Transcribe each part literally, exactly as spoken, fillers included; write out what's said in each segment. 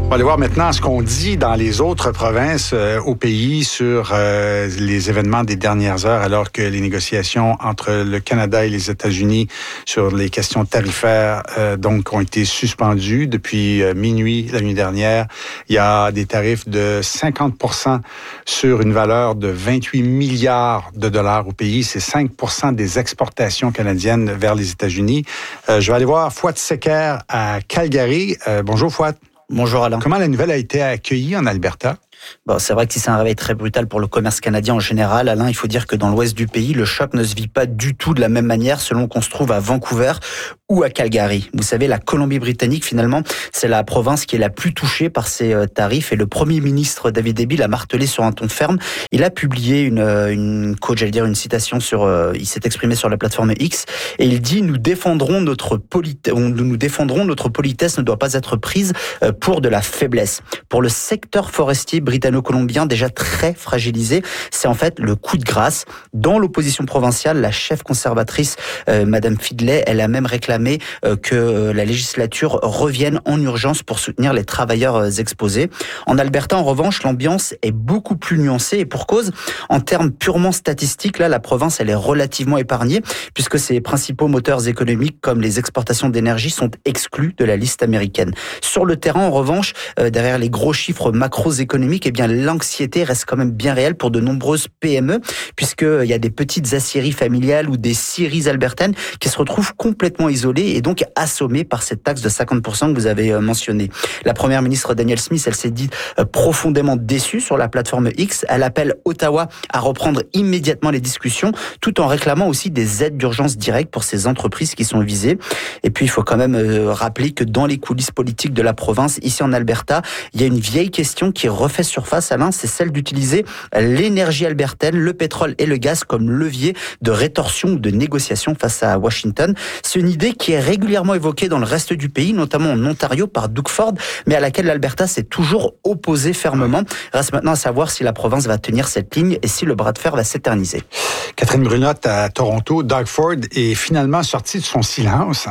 On va aller voir maintenant ce qu'on dit dans les autres provinces euh, au pays sur euh, les événements des dernières heures, alors que les négociations entre le Canada et les États-Unis sur les questions tarifaires euh, donc ont été suspendues depuis euh, minuit la nuit dernière. Il y a des tarifs de cinquante pour cent sur une valeur de vingt-huit milliards de dollars au pays. C'est cinq pour cent des exportations canadiennes vers les États-Unis. Euh, je vais aller voir Fouad Secker à Calgary. Euh, bonjour Fouad. Bonjour Alain. Comment la nouvelle a été accueillie en Alberta? Bon, c'est vrai que si c'est un réveil très brutal pour le commerce canadien en général, Alain, il faut dire que dans l'ouest du pays, le choc ne se vit pas du tout de la même manière selon qu'on se trouve à Vancouver ou à Calgary. Vous savez, la Colombie-Britannique, finalement, c'est la province qui est la plus touchée par ces tarifs et le premier ministre David Eby l'a martelé sur un ton ferme. Il a publié une, une quote, j'allais dire une citation sur, euh, il s'est exprimé sur la plateforme X et il dit « Nous défendrons notre politesse, nous défendrons notre politesse ne doit pas être prise pour de la faiblesse. » Pour le secteur forestier britanno-colombien déjà très fragilisé, c'est en fait le coup de grâce. Dans l'opposition provinciale, la chef conservatrice, euh, Madame Fidley, elle a même réclamé euh, que la législature revienne en urgence pour soutenir les travailleurs euh, exposés. En Alberta, en revanche, l'ambiance est beaucoup plus nuancée et pour cause, en termes purement statistiques, là, la province, elle est relativement épargnée puisque ses principaux moteurs économiques comme les exportations d'énergie sont exclus de la liste américaine. Sur le terrain, en revanche, euh, derrière les gros chiffres macroéconomiques, eh bien, l'anxiété reste quand même bien réelle pour de nombreuses P M E, puisqu'il y a des petites aciéries familiales ou des scieries albertaines qui se retrouvent complètement isolées et donc assommées par cette taxe de cinquante pour cent que vous avez mentionnée. La première ministre Danielle Smith, elle s'est dit profondément déçue sur la plateforme X. Elle appelle Ottawa à reprendre immédiatement les discussions, tout en réclamant aussi des aides d'urgence directes pour ces entreprises qui sont visées. Et puis, il faut quand même rappeler que dans les coulisses politiques de la province, ici en Alberta, il y a une vieille question qui refait surface, Alain, c'est celle d'utiliser l'énergie albertaine, le pétrole et le gaz comme levier de rétorsion ou de négociation face à Washington. C'est une idée qui est régulièrement évoquée dans le reste du pays, notamment en Ontario par Doug Ford, mais à laquelle l'Alberta s'est toujours opposée fermement. Reste maintenant à savoir si la province va tenir cette ligne et si le bras de fer va s'éterniser. Catherine Brunotte à Toronto, Doug Ford est finalement sorti de son silence.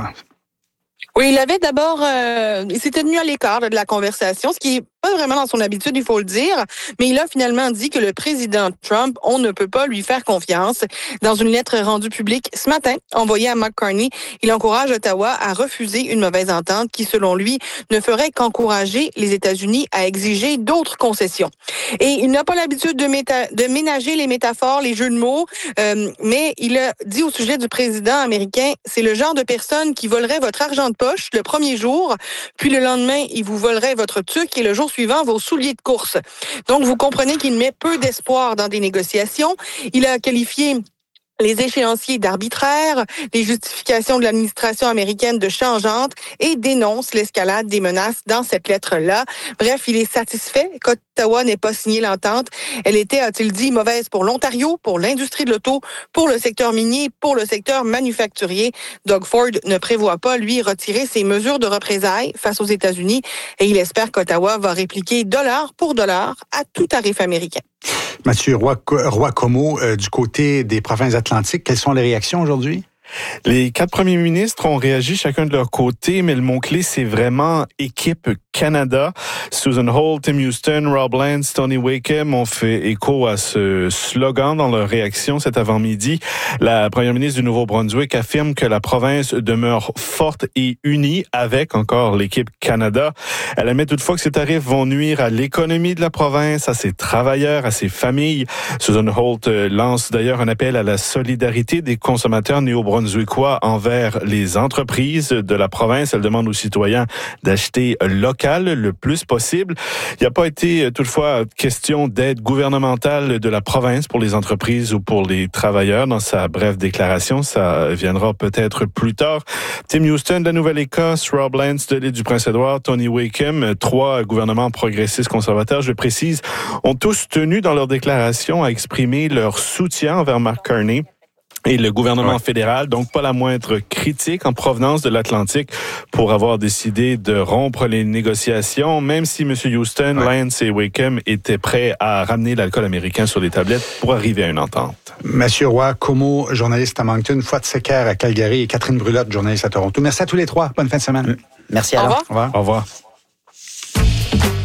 Oui, il avait d'abord, euh, il s'était tenu à l'écart là, de la conversation, ce qui est pas vraiment dans son habitude, il faut le dire, mais il a finalement dit que le président Trump, on ne peut pas lui faire confiance. Dans une lettre rendue publique ce matin, envoyée à Mark Carney, il encourage Ottawa à refuser une mauvaise entente qui, selon lui, ne ferait qu'encourager les États-Unis à exiger d'autres concessions. Et il n'a pas l'habitude de, méta- de ménager les métaphores, les jeux de mots, euh, mais il a dit au sujet du président américain, c'est le genre de personne qui volerait votre argent de poche le premier jour, puis le lendemain, il vous volerait votre tuque et le jour suivant vos souliers de course. Donc, vous comprenez qu'il met peu d'espoir dans des négociations. Il a qualifié les échéanciers d'arbitraires, les justifications de l'administration américaine de changeantes et dénonce l'escalade des menaces dans cette lettre-là. Bref, il est satisfait qu'Ottawa n'ait pas signé l'entente. Elle était, a-t-il dit, mauvaise pour l'Ontario, pour l'industrie de l'auto, pour le secteur minier, pour le secteur manufacturier. Doug Ford ne prévoit pas, lui, retirer ses mesures de représailles face aux États-Unis et il espère qu'Ottawa va répliquer dollar pour dollar à tout tarif américain. Mathieu Roy-Como, euh, du côté des provinces atlantiques, quelles sont les réactions aujourd'hui? Les quatre premiers ministres ont réagi chacun de leur côté, mais le mot-clé, c'est vraiment équipe Canada. Susan Holt, Tim Houston, Rob Lance, Tony Wakeham ont fait écho à ce slogan dans leur réaction cet avant-midi. La première ministre du Nouveau-Brunswick affirme que la province demeure forte et unie avec encore l'équipe Canada. Elle admet toutefois que ces tarifs vont nuire à l'économie de la province, à ses travailleurs, à ses familles. Susan Holt lance d'ailleurs un appel à la solidarité des consommateurs néo-brunswickois envers les entreprises de la province. Elle demande aux citoyens d'acheter local le plus possible. Il n'y a pas été toutefois question d'aide gouvernementale de la province pour les entreprises ou pour les travailleurs dans sa brève déclaration. Ça viendra peut-être plus tard. Tim Houston de la Nouvelle-Écosse, Rob Lance de l'île du Prince-Édouard, Tony Wakeham, trois gouvernements progressistes conservateurs, je précise, ont tous tenu dans leur déclaration à exprimer leur soutien envers Mark Carney et le gouvernement ouais. fédéral, donc pas la moindre critique en provenance de l'Atlantique pour avoir décidé de rompre les négociations, même si M. Houston, ouais. Lance et Wakeham étaient prêts à ramener l'alcool américain sur les tablettes pour arriver à une entente. Mathieu Roy, Como, journaliste à Moncton, Fouad Secker à Calgary et Catherine Brulotte, journaliste à Toronto. Merci à tous les trois. Bonne fin de semaine. Merci à Au revoir. Au revoir. Au revoir.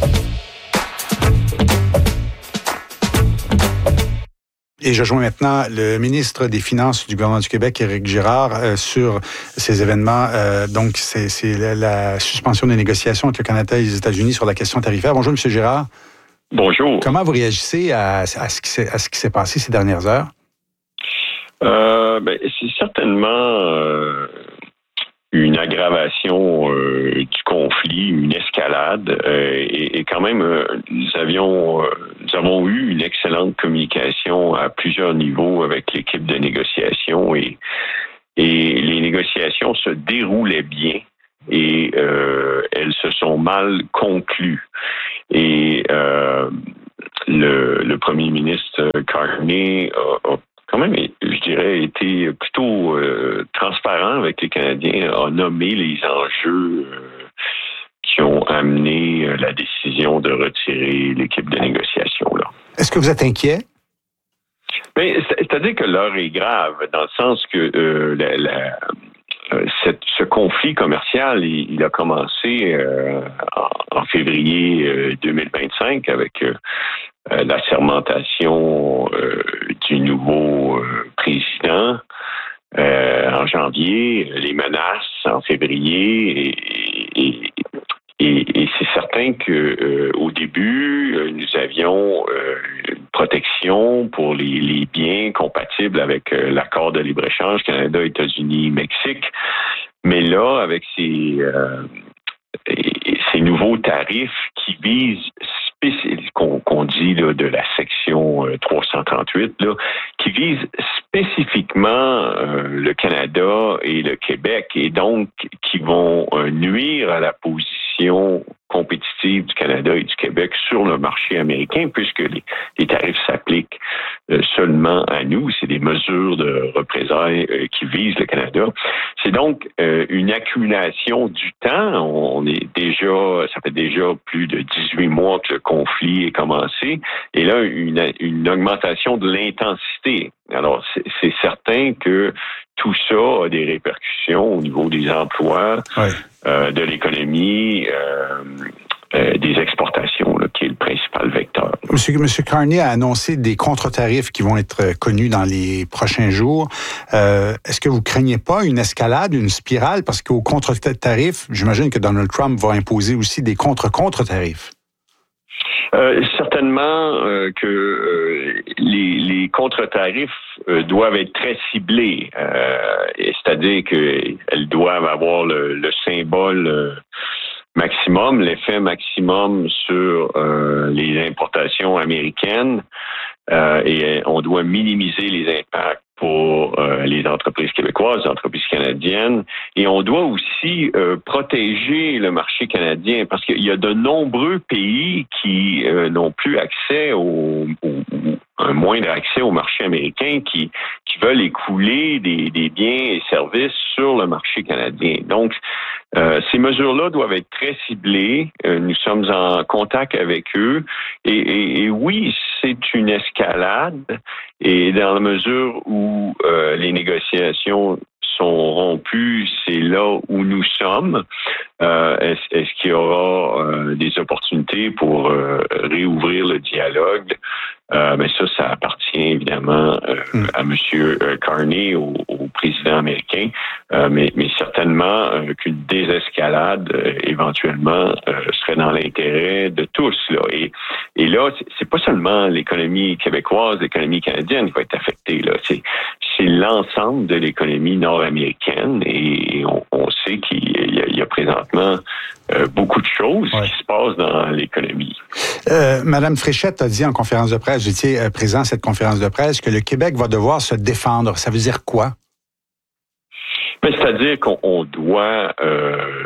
Et je joins maintenant le ministre des Finances du gouvernement du Québec, Éric Girard, euh, sur ces événements. Euh, donc, c'est, c'est la, la suspension des négociations entre le Canada et les États-Unis sur la question tarifaire. Bonjour, M. Girard. Bonjour. Comment vous réagissez à, à, ce, qui s'est, à ce qui s'est passé ces dernières heures? Euh, ben, c'est certainement euh, une aggravation euh, du conflit, une escalade. Euh, et, et quand même, euh, nous avions, euh, nous avons eu une excellente communication à plusieurs niveaux avec l'équipe de négociation et, et les négociations se déroulaient bien et euh, elles se sont mal conclues. Et euh, le, le premier ministre Carney a, a quand même, je dirais, été plutôt euh, transparent avec les Canadiens, a nommé les enjeux euh, qui ont amené euh, la décision de retirer l'équipe de négociation. Là. Est-ce que vous êtes inquiet? Mais c'est-à-dire que l'heure est grave, dans le sens que euh, la, la, euh, cette, ce conflit commercial, il, il a commencé euh, en, en février euh, deux mille vingt-cinq avec euh, Euh, la sermentation euh, du nouveau euh, président euh, en janvier, les menaces en février, et, et, et, et c'est certain que euh, au début, euh, nous avions euh, une protection pour les, les biens compatibles avec euh, l'accord de libre-échange Canada, États-Unis, Mexique, mais là, avec ces, euh, ces nouveaux tarifs qui visent Qu'on, qu'on dit là, de la section euh, trois cent trente-huit, là, qui vise spécifiquement euh, le Canada et le Québec, et donc qui vont euh, nuire à la position compétitive du Canada et du Québec sur le marché américain, puisque les, les tarifs s'appliquent euh, seulement à nous. C'est des mesures de représailles euh, qui visent le Canada. C'est donc euh, une accumulation du temps. On est déjà, ça fait déjà plus de dix-huit mois que le conflit est commencé, et là, une, une augmentation de l'intensité. Alors, c'est, c'est certain que tout ça a des répercussions au niveau des emplois, oui. euh, de l'économie, euh, euh, des exportations, là, qui est le principal vecteur. Monsieur, Monsieur Carney a annoncé des contre-tarifs qui vont être connus dans les prochains jours. Euh, est-ce que vous craignez pas une escalade, une spirale? Parce qu'aux contre-tarifs, j'imagine que Donald Trump va imposer aussi des contre-contre-tarifs. Euh, certainement euh, que euh, les, les contre-tarifs euh, doivent être très ciblés, euh, c'est-à-dire qu'elles doivent avoir le, le symbole euh, maximum, l'effet maximum sur euh, les importations américaines, euh, et on doit minimiser les impacts pour euh, les entreprises québécoises, les entreprises canadiennes, et on doit aussi euh, protéger le marché canadien, parce qu'il y a de nombreux pays qui euh, n'ont plus accès au, au, un moindre accès au marché américain, qui, qui veulent écouler des, des biens et services sur le marché canadien. Donc, euh, ces mesures-là doivent être très ciblées. Euh, nous sommes en contact avec eux, et, et, et oui, c'est une escalade, et dans la mesure où euh, les négociations sont rompues, c'est là où nous sommes. Euh, est-ce, est-ce qu'il y aura euh, des opportunités pour euh, réouvrir le dialogue? Euh, mais ça, ça appartient évidemment euh, mm. à M. Carney, au, au président américain, euh, mais, mais certainement euh, qu'une désescalade euh, éventuellement euh, serait dans l'intérêt de tous. Là. Et, et là, c'est, c'est pas seulement l'économie québécoise, l'économie canadienne qui va être affectée. Là. C'est, c'est l'ensemble de l'économie nord-américaine, et on, on sait qu'il y a, il y a présentement euh, beaucoup de choses ouais. qui se passent dans l'économie. Euh, Madame Fréchette a dit en conférence de presse, j'étais euh, présent à cette conférence de presse, que le Québec va devoir se défendre. Ça veut dire quoi? Ben, c'est-à-dire qu'on doit euh,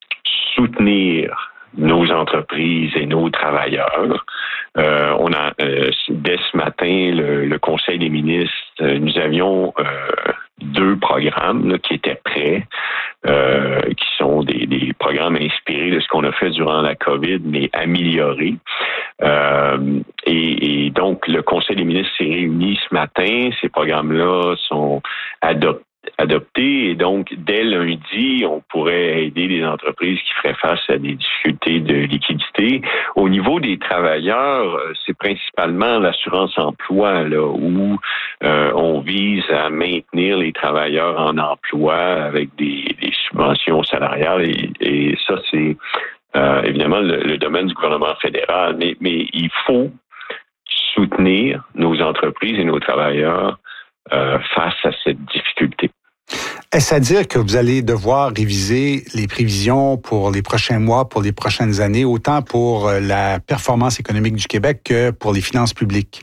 soutenir nos entreprises et nos travailleurs. Euh, on a euh, dès ce matin, le, le Conseil des ministres, euh, nous avions euh, deux programmes là, qui étaient prêts, euh, qui sont des, des programmes inspirés de ce qu'on a fait durant la COVID, mais améliorés. Euh, et, et donc, le Conseil des ministres s'est réuni ce matin. Ces programmes-là sont adoptés adopté. Et donc, dès lundi, on pourrait aider les entreprises qui feraient face à des difficultés de liquidité. Au niveau des travailleurs, c'est principalement l'assurance emploi là, où euh, on vise à maintenir les travailleurs en emploi avec des, des subventions salariales. Et, et ça, c'est euh, évidemment le, le domaine du gouvernement fédéral. Mais, mais il faut soutenir nos entreprises et nos travailleurs euh, face à cette difficulté. Est-ce à dire que vous allez devoir réviser les prévisions pour les prochains mois, pour les prochaines années, autant pour la performance économique du Québec que pour les finances publiques?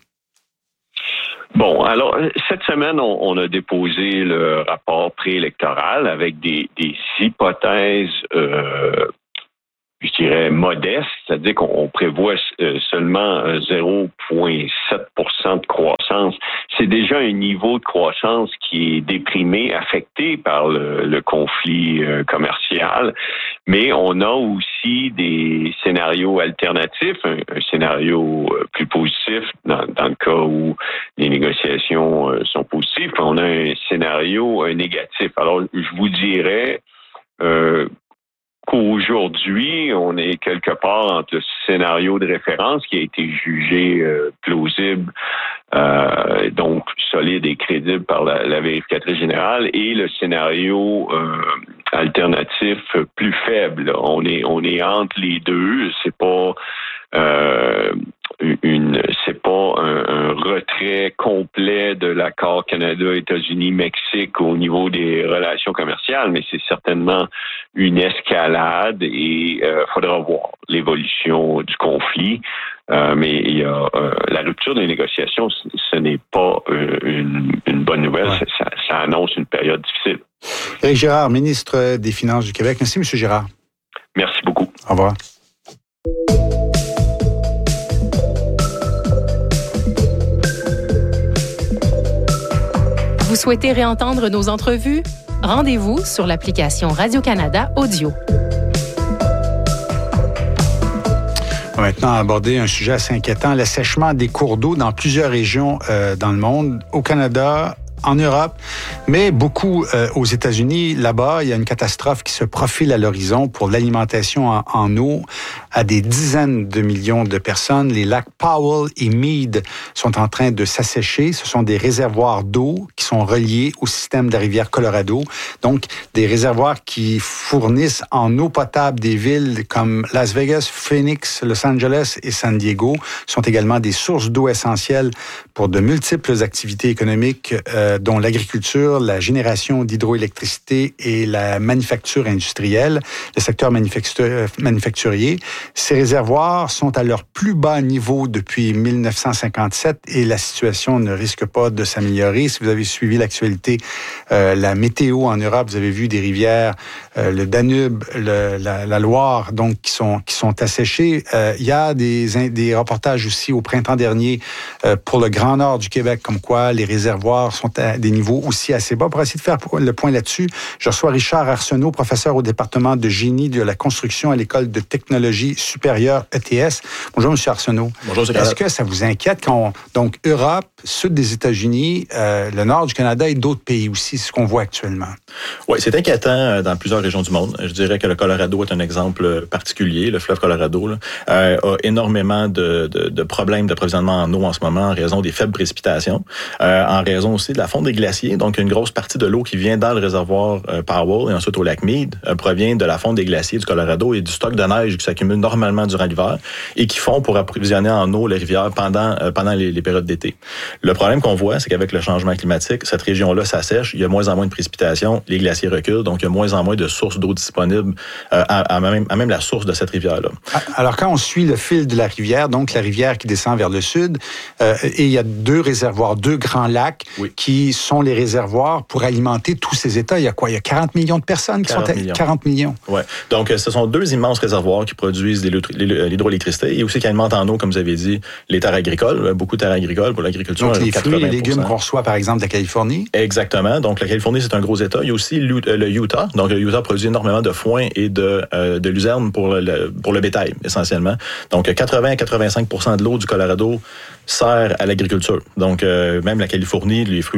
Bon, alors, cette semaine, on, on a déposé le préélectoral avec des, des hypothèses, euh, je dirais, modestes, c'est-à-dire qu'on prévoit seulement zéro virgule sept pour cent de croissance. C'est déjà un niveau de croissance qui est déprimé, affecté par le, le conflit commercial, mais on a aussi des scénarios alternatifs, un, un scénario plus positif dans, dans le cas où les négociations sont positives, on a un scénario négatif. Alors, je vous dirais euh, qu'aujourd'hui, on est quelque part entre le scénario de référence qui a été jugé euh, plausible, euh, donc solide et crédible par la, la vérificatrice générale, et le scénario euh, alternatif plus faible. On est on est entre les deux. C'est pas euh, une c'est pas un, un retrait complet de l'accord Canada-États-Unis-Mexique au niveau des relations commerciales, mais c'est certainement une escalade et euh, faudra voir l'évolution du conflit. Euh, mais il y a euh, la rupture des négociations, ce, ce n'est pas euh, une, une bonne nouvelle. Ouais. Ça, ça annonce une période difficile. Éric Girard, ministre des Finances du Québec. Merci, M. Girard. Merci beaucoup. Au revoir. Vous souhaitez réentendre nos entrevues? Rendez-vous sur l'application Radio-Canada Audio. On va maintenant aborder un sujet assez inquiétant, l'assèchement des cours d'eau dans plusieurs régions euh, dans le monde, au Canada, en Europe, mais beaucoup euh, aux États-Unis. Là-bas, il y a une catastrophe qui se profile à l'horizon pour l'alimentation en, en eau à des dizaines de millions de personnes. Les lacs Powell et Meade sont en train de s'assécher. Ce sont des réservoirs d'eau qui sont reliés au système de la rivière Colorado. Donc, des réservoirs qui fournissent en eau potable des villes comme Las Vegas, Phoenix, Los Angeles et San Diego. Sont également des sources d'eau essentielles pour de multiples activités économiques, euh, dont l'agriculture, la génération d'hydroélectricité et la manufacture industrielle, le secteur manufactur- manufacturier. Ces réservoirs sont à leur plus bas niveau depuis mille neuf cent cinquante-sept et la situation ne risque pas de s'améliorer. Si vous avez suivi l'actualité, euh, la météo en Europe, vous avez vu des rivières, euh, le Danube, le, la, la Loire, donc qui sont qui sont asséchées. Euh, il y a des des reportages aussi au printemps dernier euh, pour le Grand Nord du Québec, comme quoi les réservoirs sont à des niveaux aussi assez bas. Pour essayer de faire le point là-dessus, je reçois Richard Arsenault, professeur au département de génie de la construction à l'École de technologie supérieure E T S. Bonjour, M. Arsenault. Bonjour, c'est Est-ce que ça vous inquiète quand on, donc Europe, sud des États-Unis, euh, le nord du Canada et d'autres pays aussi, c'est ce qu'on voit actuellement? Oui, c'est inquiétant dans plusieurs régions du monde. Je dirais que le Colorado est un exemple particulier. Le fleuve Colorado là, euh, a énormément de, de, de problèmes d'approvisionnement en eau en ce moment en raison des faibles précipitations, euh, en raison aussi de la fonte des glaciers. Donc, une grosse partie de l'eau qui vient dans le réservoir euh, Powell et ensuite au lac Meade euh, provient de la fonte des glaciers du Colorado et du stock de neige qui s'accumule normalement durant l'hiver et qui font pour approvisionner en eau les rivières pendant euh, pendant les, les périodes d'été. Le problème qu'on voit, c'est qu'avec le changement climatique, cette région-là s'assèche, il y a moins en moins de précipitations, les glaciers reculent, donc il y a moins en moins de sources d'eau disponibles euh, à, à, même, à même la source de cette rivière-là. Alors, quand on suit le fil de la rivière, donc la rivière qui descend vers le sud, euh, et il y a deux réservoirs, deux grands lacs oui. qui sont les réservoirs pour alimenter tous ces États. Il y a quoi? Il y a quarante millions de personnes qui quarante sont à millions. quarante millions. Oui. Donc, ce sont deux immenses réservoirs qui produisent l'hydroélectricité et aussi qui alimentent en eau, comme vous avez dit, les terres agricoles, beaucoup de terres agricoles pour l'agriculture. Donc, les fruits et les légumes qu'on reçoit, par exemple, de la Californie. Exactement. Donc, la Californie, c'est un gros État. Il y a aussi le Utah. Donc, le Utah produit énormément de foin et de, euh, de luzerne pour le, pour le bétail, essentiellement. Donc, quatre-vingts à quatre-vingt-cinq pour cent de l'eau du Colorado sert à l'agriculture. Donc, euh, même la Californie, les fruits et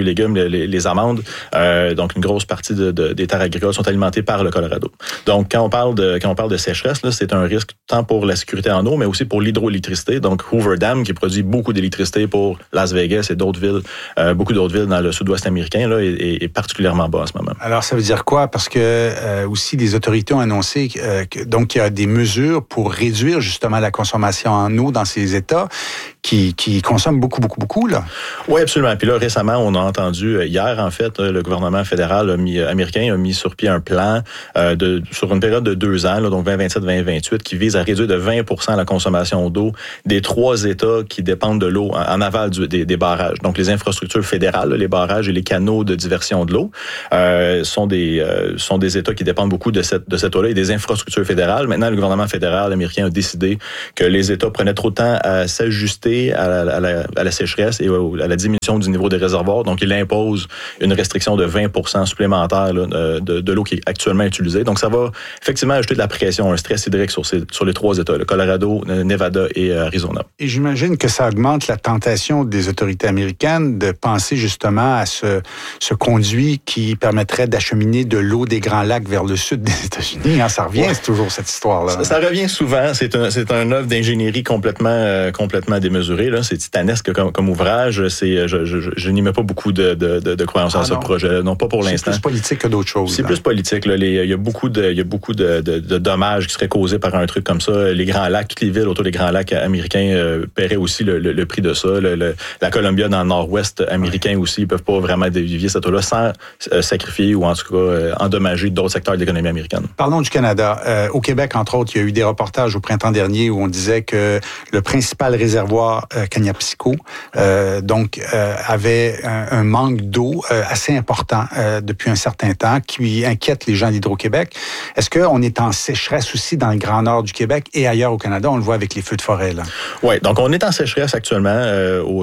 légumes, les, les amandes, euh, donc une grosse partie de, de, des terres agricoles sont alimentées par le Colorado. Donc, quand on parle de, quand on parle de sécheresse, là, c'est un risque tant pour la sécurité en eau, mais aussi pour l'hydroélectricité. Donc, Hoover Dam, qui produit beaucoup d'électricité pour Las Vegas et d'autres villes, euh, beaucoup d'autres villes dans le sud-ouest américain, là, est, est particulièrement bas en ce moment. Alors, ça veut dire quoi? Parce que euh, aussi, les autorités ont annoncé euh, que, donc, il y a des mesures pour réduire justement la consommation en eau dans ces États qui, qui consomment beaucoup, beaucoup, beaucoup, là. Oui, absolument. Puis là, récemment, on a entendu, hier, en fait, le gouvernement fédéral a mis, américain a mis sur pied un plan euh, de, sur une période de deux ans, là, donc vingt vingt-sept vingt vingt-huit, qui vise à réduire de vingt pour cent la consommation d'eau des trois États qui dépendent de l'eau en, en aval du, des, des barrages. Donc, les infrastructures fédérales, les barrages et les canaux de diversion de l'eau euh, sont des euh, sont des États qui dépendent beaucoup de cette de cette eau-là et des infrastructures fédérales. Maintenant, le gouvernement fédéral américain a décidé que les États prenaient trop de temps à s'ajuster à la, à la, à la sécheresse et à la diminution du niveau des réservoirs. Donc, il impose une restriction de vingt pour cent supplémentaire là, de, de l'eau qui est actuellement utilisée. Donc, ça va effectivement ajouter de la pression, un stress hydrique sur, ces, sur les trois États, le Colorado, Nevada et Arizona. Et j'imagine que ça augmente la tentation des autorités américaines de penser justement à ce, ce conduit qui permettrait d'acheminer de l'eau des Grands Lacs vers le sud des États-Unis. Hein, ça revient, ouais. C'est toujours cette histoire-là. Ça, ça revient souvent. C'est un, c'est un œuvre d'ingénierie complètement, euh, complètement démesurée. Là. C'est titanesque comme, comme ouvrage. C'est, je, je, je n'y mets pas beaucoup de, de, de, de croyances ah, à ce non. projet. Non, pas pour c'est l'instant. C'est plus politique que d'autres choses. C'est là. plus politique. Là. Les, il y a beaucoup de, il y a beaucoup de, de, de dommages qui seraient causés par un truc comme ça. Les Grands Lacs, toutes les villes autour des Grands Lacs américains euh, paieraient aussi le, le, le prix de ça. Le, le, la Columbia dans le nord-ouest américain ouais. aussi, ils peuvent pas vraiment dévier cette eau-là sans euh, sacrifier ou en tout cas euh, endommager d'autres secteurs de l'économie américaine. Parlons du Canada. Euh, au Québec, entre autres, il y a eu des reportages au printemps dernier où on disait que le principal réservoir euh, Kaniapsiko, euh, donc, euh, avait un, un manque d'eau euh, assez important euh, depuis un certain temps qui inquiète les gens d'Hydro-Québec. Est-ce qu'on est en sécheresse aussi dans le Grand Nord du Québec et ailleurs au Canada? On le voit avec les feux de forêt, là. Oui, donc on est en sécheresse actuellement euh, au,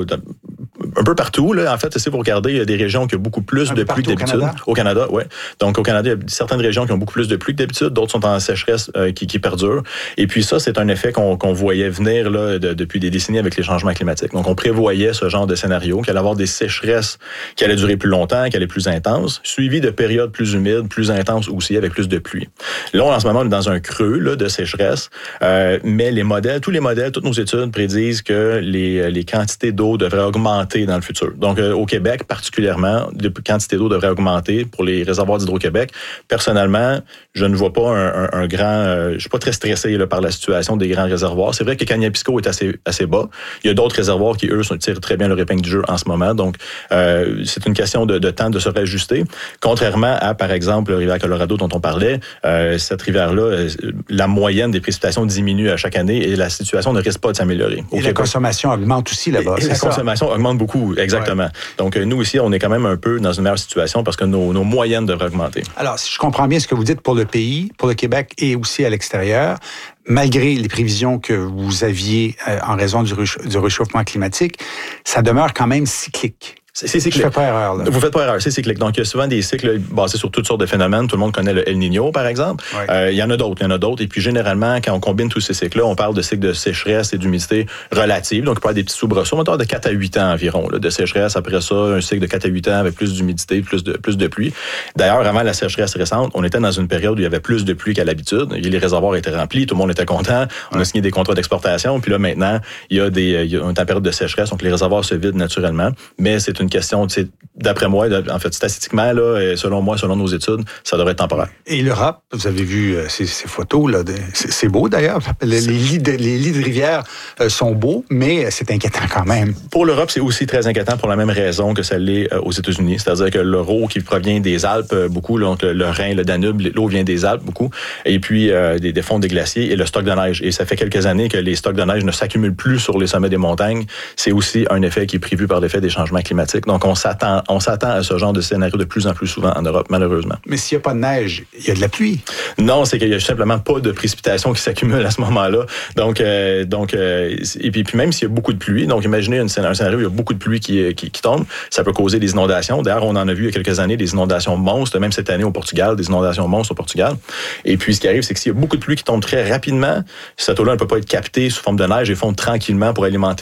un peu partout. Là. En fait, si vous regardez, il y a des régions qui ont beaucoup plus un de pluie que d'habitude. Au Canada, Canada oui. Donc, au Canada, il y a certaines régions qui ont beaucoup plus de pluie que d'habitude, d'autres sont en sécheresse euh, qui, qui perdure. Et puis ça, c'est un effet qu'on, qu'on voyait venir là, de, depuis des décennies avec les changements climatiques. Donc, on prévoyait ce genre de scénario, qu'il allait avoir des sécheresses qui allaient durer plus longtemps, qui allaient être plus intenses, suivies de périodes plus humides, plus intenses aussi, avec plus de pluie. Là, en ce moment, on est dans un creux là, de sécheresse, euh, mais les modèles, tous les modèles, toutes nos études prédisent que les, les quantités d'eau devraient augmenter dans le futur. Donc, euh, au Québec, particulièrement, les quantités d'eau devraient augmenter pour les réservoirs d'Hydro-Québec. Personnellement, je ne vois pas un, un, un grand... Euh, je suis pas très stressé là, par la situation des grands réservoirs. C'est vrai que Kaniapsiko est assez, assez bas. Il y a d'autres réservoirs qui, eux, sont, tirent très bien leur épingle du jeu en ce moment. Donc, euh, c'est une question de, de temps de se réajuster. Contrairement à, par exemple, la rivière Colorado dont on parlait, euh, cette rivière-là, euh, la moyenne des précipitations diminue à chaque année et la situation ne risque pas de s'améliorer. Au et Québec, la consommation augmente aussi là-bas. Et, et la ça. consommation augmente beaucoup, exactement. Ouais. Donc, nous ici, on est quand même un peu dans une meilleure situation parce que nos, nos moyennes devraient augmenter. Alors, si je comprends bien ce que vous dites pour le pays, pour le Québec et aussi à l'extérieur, malgré les prévisions que vous aviez euh, en raison du, réch- du réchauffement climatique, ça demeure quand même cyclique. C'est, c'est cyclique. Je fais pas erreur, là. Vous faites pas erreur, c'est cyclique. Donc, il y a souvent des cycles basés sur toutes sortes de phénomènes. Tout le monde connaît le El Niño, par exemple. Ouais. Euh, il y en a d'autres, il y en a d'autres. Et puis, généralement, quand on combine tous ces cycles-là, on parle de cycles de sécheresse et d'humidité relative. Donc, il peut y avoir des petits soubresauts. On va avoir de quatre à huit ans environ là, de sécheresse. Après ça, un cycle de quatre à huit ans avec plus d'humidité, plus de, plus de pluie. D'ailleurs, avant la sécheresse récente, on était dans une période où il y avait plus de pluie qu'à l'habitude. Les réservoirs étaient remplis, tout le monde était content. On ouais. a signé des contrats d'exportation. Puis là, maintenant, il y a des, il y a une période de sécheresse. Donc, les réservoirs se vident naturellement. Mais c'est une question, c'est d'après moi, en fait, statistiquement, là, et selon moi, selon nos études, ça devrait être temporaire. Et l'Europe, vous avez vu ces, ces photos, là, de, c'est, c'est beau d'ailleurs. Les, les, lits de, les lits de rivière sont beaux, mais c'est inquiétant quand même. Pour l'Europe, c'est aussi très inquiétant pour la même raison que ça l'est aux États-Unis. C'est-à-dire que l'eau qui provient des Alpes, beaucoup, donc le Rhin, le Danube, l'eau vient des Alpes, beaucoup, et puis euh, des, des fonds des glaciers et le stock de neige. Et ça fait quelques années que les stocks de neige ne s'accumulent plus sur les sommets des montagnes. C'est aussi un effet qui est prévu par l'effet des changements climatiques. Donc, on s'attend On s'attend à ce genre de scénario de plus en plus souvent en Europe, malheureusement. Mais s'il n'y a pas de neige, il y a de la pluie. Non, c'est qu'il n'y a simplement pas de précipitations qui s'accumulent à ce moment-là. Donc, euh, donc euh, et puis, puis même s'il y a beaucoup de pluie, donc imaginez une, un scénario où il y a beaucoup de pluie qui, qui, qui tombe, ça peut causer des inondations. D'ailleurs, on en a vu il y a quelques années des inondations monstres, même cette année au Portugal, des inondations monstres au Portugal. Et puis, ce qui arrive, c'est que s'il y a beaucoup de pluie qui tombe très rapidement, cette eau-là ne peut pas être captée sous forme de neige et fondre tranquillement pour alimenter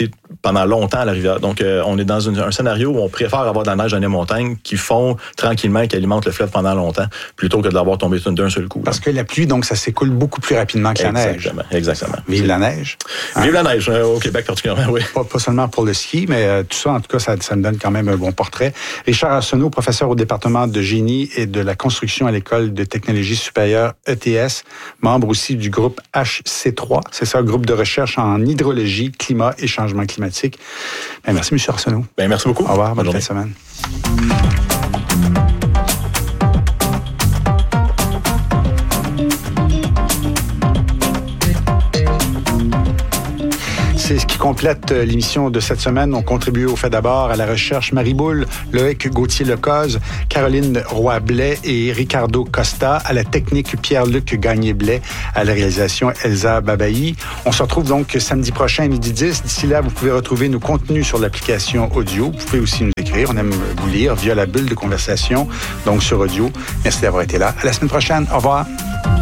pendant longtemps à la rivière. Donc, euh, on est dans une, un scénario où on préfère avoir de la neige dans les montagnes qui fond tranquillement et qui alimente le fleuve pendant longtemps, plutôt que de l'avoir tombé d'un seul coup. Parce là. que la pluie, donc, ça s'écoule beaucoup plus rapidement que exactement, la neige. Exactement. Vive la neige. Hein? Vive la neige, euh, au Québec particulièrement, oui. Pas, pas seulement pour le ski, mais euh, tout ça, en tout cas, ça, ça me donne quand même un bon portrait. Richard Arsenault, professeur au département de génie et de la construction à l'École de technologie supérieure E T S, membre aussi du groupe H C trois, c'est ça, groupe de recherche en hydrologie, climat et changement climatique. Bien, merci, M. Arsenault. Bien, merci beaucoup. Au revoir, bonne fin de semaine. C'est ce qui complète l'émission de cette semaine. On contribue au fait d'abord à la recherche Marie-Boule, Loïc Gauthier-Lecoz, Caroline Roy-Blais et Ricardo Costa, à la technique Pierre-Luc Gagné-Blais, à la réalisation Elsa Babayi. On se retrouve donc samedi prochain à midi dix. D'ici là, vous pouvez retrouver nos contenus sur l'application audio. Vous pouvez aussi nous écrire. On aime vous lire via la bulle de conversation, donc sur audio. Merci d'avoir été là. À la semaine prochaine. Au revoir.